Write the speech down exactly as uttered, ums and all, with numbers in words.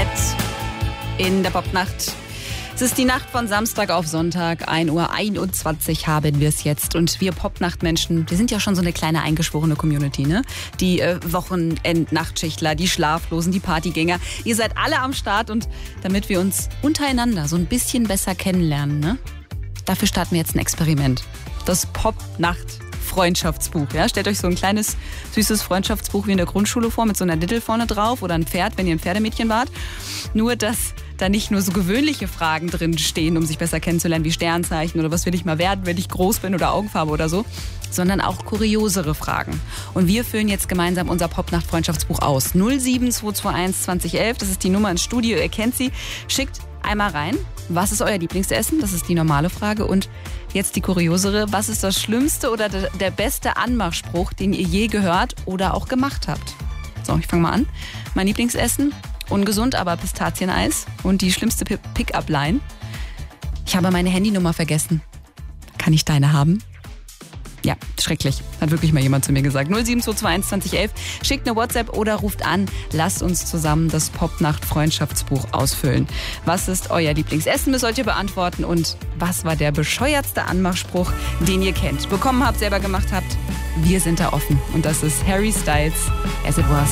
in der Popnacht. Es ist die Nacht von Samstag auf Sonntag, ein Uhr einundzwanzig haben wir es jetzt. Und wir Popnachtmenschen, wir sind ja schon so eine kleine eingeschworene Community, ne? Die äh, Wochenend-Nachtschichtler, die Schlaflosen, die Partygänger. Ihr seid alle am Start und damit wir uns untereinander so ein bisschen besser kennenlernen, ne? Dafür starten wir jetzt ein Experiment. Das Popnacht-Freundschaftsbuch. Ja? Stellt euch so ein kleines, süßes Freundschaftsbuch wie in der Grundschule vor, mit so einer Dittel vorne drauf oder ein Pferd, wenn ihr ein Pferdemädchen wart. Nur, dass da nicht nur so gewöhnliche Fragen drin stehen, um sich besser kennenzulernen, wie Sternzeichen oder was will ich mal werden, wenn ich groß bin oder Augenfarbe oder so, sondern auch kuriosere Fragen. Und wir füllen jetzt gemeinsam unser Popnacht-Freundschaftsbuch aus. null sieben zwei zwei eins zwanzig elf, das ist die Nummer ins Studio, ihr kennt sie. Schickt einmal rein, was ist euer Lieblingsessen? Das ist die normale Frage. Und jetzt die kuriosere, was ist das schlimmste oder der beste Anmachspruch, den ihr je gehört oder auch gemacht habt? So, ich fange mal an. Mein Lieblingsessen? Ungesund, aber Pistazieneis. Und die schlimmste Pick-up-Line: Ich habe meine Handynummer vergessen. Kann ich deine haben? Ja, schrecklich. Hat wirklich mal jemand zu mir gesagt. null sieben zwei zwei eins zwanzig elf. Schickt eine WhatsApp oder ruft an. Lasst uns zusammen das Popnacht-Freundschaftsbuch ausfüllen. Was ist euer Lieblingsessen? Das sollt ihr beantworten. Und was war der bescheuertste Anmachspruch, den ihr kennt, bekommen habt, selber gemacht habt? Wir sind da offen. Und das ist Harry Styles, As It Was.